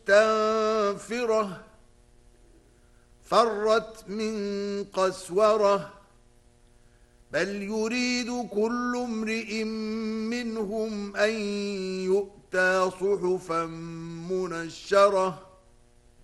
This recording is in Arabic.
مستنفرة فرت من قسورة بل يريد كل امرئ منهم أن يؤتى صحفا منشرة